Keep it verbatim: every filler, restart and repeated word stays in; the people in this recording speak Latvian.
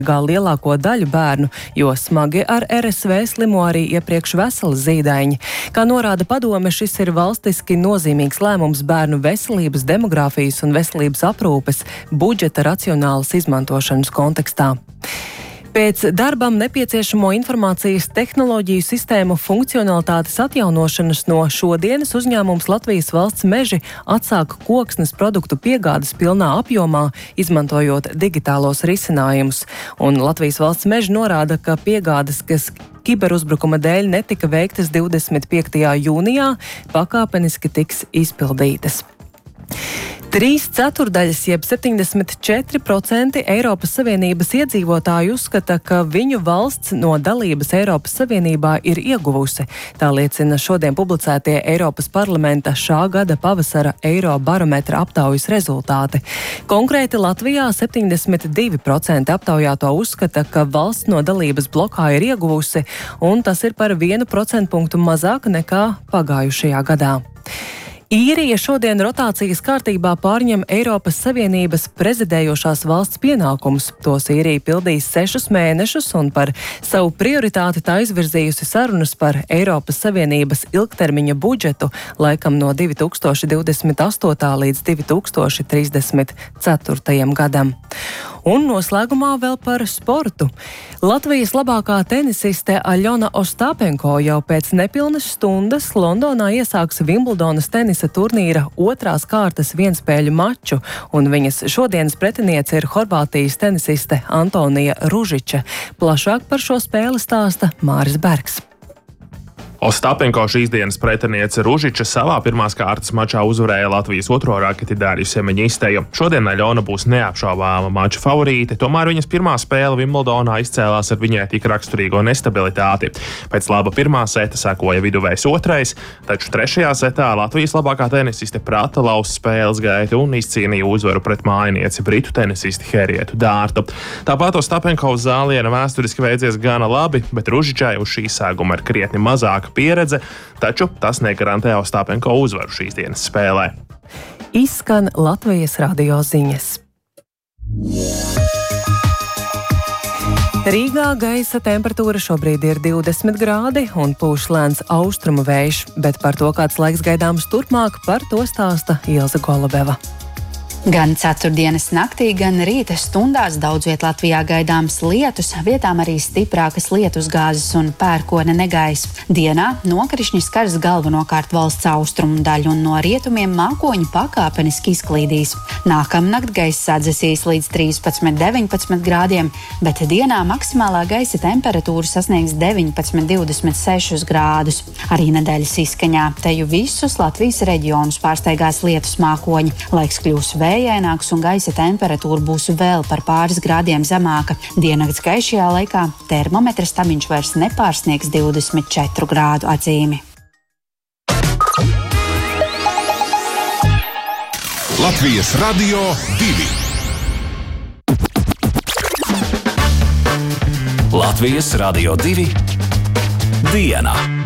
Kā lielāko daļu bērnu, jo smagi ar R S V slimo arī iepriekš veseli zīdaiņi. Kā norāda padome, šis ir valstiski nozīmīgs lēmums bērnu veselības, demogrāfijas un veselības aprūpes budžeta racionālas izmantošanas kontekstā. Pēc darbam nepieciešamo informācijas tehnoloģiju sistēmu funkcionalitātes atjaunošanas no šodienas uzņēmums Latvijas Valsts meži atsāka koksnes produktu piegādes pilnā apjomā, izmantojot digitālos risinājumus. Un Latvijas Valsts meži norāda, ka piegādes, kas kiberuzbrukuma dēļ netika veiktas divdesmit piektajā jūnijā, pakāpeniski tiks izpildītas. Trīs ceturdaļas, jeb septiņdesmit četri procenti Eiropas Savienības iedzīvotāju uzskata, ka viņu valsts no dalības Eiropas Savienībā ir ieguvusi. Tā liecina šodien publicētie Eiropas parlamenta šā gada pavasara Eirobarometra aptaujas rezultāti. Konkrēti Latvijā septiņdesmit divi procenti aptaujāto uzskata, ka valsts no dalības blokā ir ieguvusi, un tas ir par vienu procentpunktu mazāk nekā pagājušajā gadā. Īrija šodien rotācijas kārtībā pārņem Eiropas Savienības prezidējošās valsts pienākumus. Tos Īrija pildīs sešus mēnešus un par savu prioritāti tā izvirzījusi sarunas par Eiropas Savienības ilgtermiņa budžetu laikam no divi tūkstoši divdesmit astotā līdz divi tūkstoši trīsdesmit ceturtajam gadam. Un noslēgumā vēl par sportu. Latvijas labākā tenisiste Aļona Ostāpenko jau pēc nepilnas stundas Londonā iesāks Vimbuldonas tenisa turnīra otrās kārtas vienspēļu maču, un viņas šodienas pretiniece ir Horvātijas tenisiste Antonija Ružiča. Plašāk par šo spēli stāsta Māris Bergs. Ostāpenko šīs dienas pretiniece Ružiča savā pirmās kārtas mačā uzvarēja Latvijas otro raketi Dāriju Semeņisteju. Šodien Aļona būs neapšaubāma mača favorīte, tomēr viņas pirmā spēle Vimbldonā izcēlās ar viņai tik raksturīgo nestabilitāti. Pēc laba pirmā seta sekoja viduvējs otrais, taču trešajā setā Latvijas labākā tenisiste prata lauz spēles gaitu un izcīnīja uzvaru pret mājinieci britu tenisisti Herietu Dārtu. Tāpat Ostāpenko uz zāliena vēsturiski veidzies gana labi, bet Ružičai uz šī sākuma ir krietni mazāka pieredze, taču tas negarantē Ostāpenko uzvaru šīs dienas spēlē. Izskan Latvijas radio ziņas. Rīgā gaisa temperatūra šobrīd ir divdesmit grādi un pūš lēns austrumu vējš, bet par to, kāds laiks gaidāms turpmāk, par to stāsta Ilze Golubeva. Gan ceturtdienas naktī, gan rīta stundās daudz viet Latvijā gaidāms lietus, vietām arī stiprākas lietusgāzes un pērkona negaisa. Dienā nokrišņi skars galvenokārt valsts austrumu daļu un no rietumiem mākoņi pakāpeniski izklīdīs. Nākamnakt gaisa atdzesīs līdz trīspadsmit deviņpadsmit grādiem, bet dienā maksimālā gaisa temperatūra sasniegs deviņpadsmit divdesmit sešus grādus. Arī nedēļas izskaņā teju visus Latvijas reģionus pārsteigās lietus mākoņi. Laiks kļūs vēl vējaināks un gaisa temperatūra būs vēl par pāris grādiem zemāka. Diennakts gaišajā laikā termometra stabiņš vairs nepārsniegs divdesmit četru grādu atzīmi. Latvijas radio divi. Latvijas radio divi. Diena.